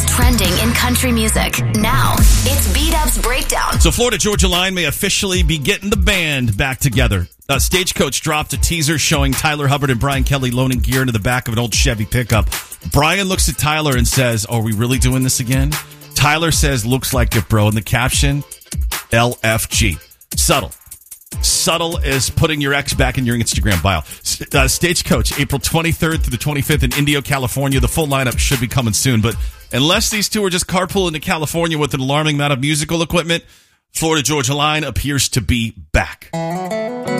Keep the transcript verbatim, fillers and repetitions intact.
trending in country music. Now, it's B-Dub's Breakdown. So Florida Georgia Line may officially be getting the band back together. Uh, Stagecoach dropped a teaser showing Tyler Hubbard and Brian Kelly loaning gear into the back of an old Chevy pickup. Brian looks at Tyler and says, "Are we really doing this again?" Tyler says, "Looks like it, bro." And the caption, L F G. Subtle. Subtle as putting your ex back in your Instagram bio. Uh, Stagecoach, April twenty-third through the twenty-fifth in Indio, California. The full lineup should be coming soon. But unless these two are just carpooling to California with an alarming amount of musical equipment, Florida Georgia Line appears to be back.